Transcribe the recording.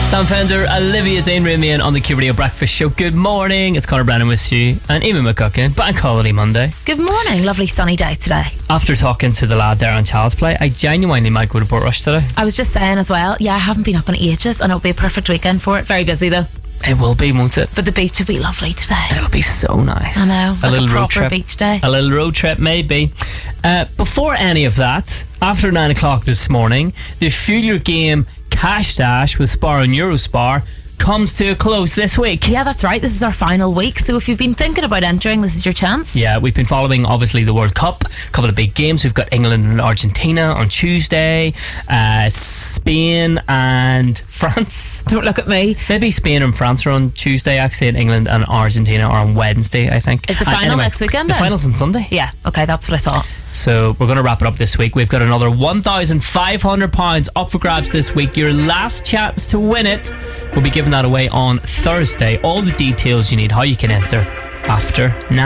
Sam Fender, Olivia Dane Ramian on the Q Radio Breakfast Show. Good morning, it's Conor Brennan with you and Eamon McCucken. Bank Holiday Monday. Good morning, lovely sunny day today. After talking to the lad there on Child's Play, I genuinely might go to Portrush today. I was just saying as well, I haven't been up in ages and it'll be a perfect weekend for it. Very busy though. It will be, won't it? But the beach will be lovely today. It'll be so nice. I know, a like little a road proper trip. beach day. A little road trip, maybe. Before any of that, after 9 o'clock this morning, the Fuel Your Game Cash Dash with Spar and Eurospar comes to a close this week. Yeah, that's right. This is our final week. So if you've been thinking about entering, this is your chance. Yeah, we've been following, obviously, the World Cup. A couple of big games. We've got England and Argentina on Tuesday. Spain and France. Don't look at me. Maybe Spain and France are on Tuesday, actually, and England and Argentina are on Wednesday, I think. Is the final next weekend The then? final's on Sunday. Yeah, okay, that's what I thought. So we're going to wrap it up this week. We've got another £1,500 up for grabs this week. Your last chance to win it. We'll be giving that away on Thursday. All the details you need, how you can enter, after 9.